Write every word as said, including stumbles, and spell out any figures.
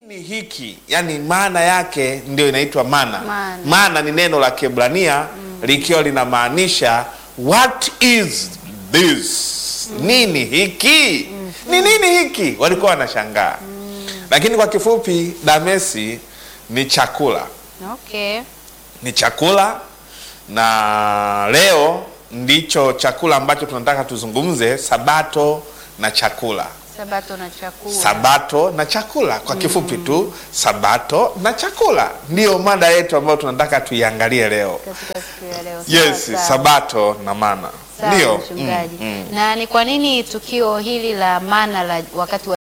Ni hiki, yani maana yake ndio inaitwa mana. Mana. Mana ni neno la Kiebrania mm. likiwa linamaanisha what is this? Mm. Nini hiki? Mm. Ni nini hiki? Walikuwa wanashangaa. Mm. Lakini kwa kifupi damesi ni chakula. Okay. Ni chakula, na leo ndicho chakula ambacho tunataka tuzungumze, sabato na chakula. Sabato na chakula. Sabato na chakula kwa kifupi mm. tu sabato na chakula ndio mada yetu ambayo tunataka tuiangalie leo. Katika siku ya leo. Yes, sawa, sabato na mana. Sawa, Ndio. mchungaji. Mm, mm. Na ni kwa nini tukio hili la mana la wakati wa